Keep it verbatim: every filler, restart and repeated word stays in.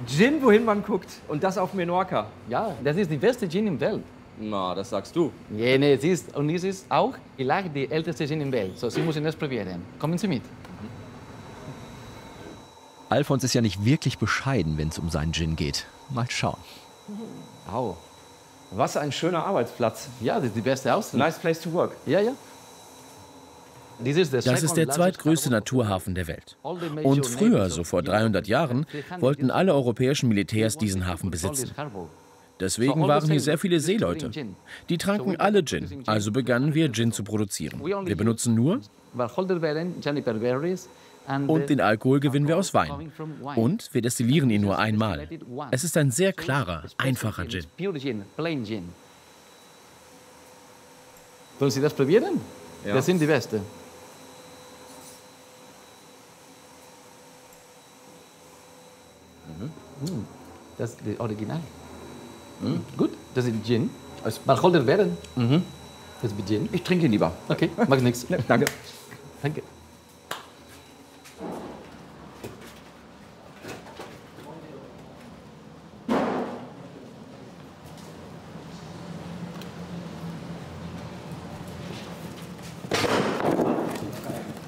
Gin, wohin man guckt. Und das auf Menorca. Ja, das ist die beste Gin in der Welt. Na, das sagst du. Ja, nee, es ist, und es ist auch vielleicht die älteste Gin in der Welt. So, Sie müssen das probieren. Kommen Sie mit. Alfons ist ja nicht wirklich bescheiden, wenn es um seinen Gin geht. Mal schauen. Wow. Was ein schöner Arbeitsplatz. Ja, das ist die beste Aussicht. Nice place to work. Ja, ja. Das ist der zweitgrößte Naturhafen der Welt. Und früher, so vor dreihundert Jahren, wollten alle europäischen Militärs diesen Hafen besitzen. Deswegen waren hier sehr viele Seeleute. Die tranken alle Gin, also begannen wir Gin zu produzieren. Wir benutzen nur und den Alkohol gewinnen wir aus Wein. Und wir destillieren ihn nur einmal. Es ist ein sehr klarer, einfacher Gin. Wollen Sie das probieren? Ja. Das sind die Besten. Mhm. Das ist das Original. Mhm. Gut, das ist Gin. Aus Wacholderbeeren. Mhm. Das ist Gin. Ich trinke ihn lieber. Okay, macht nichts. Danke. Danke.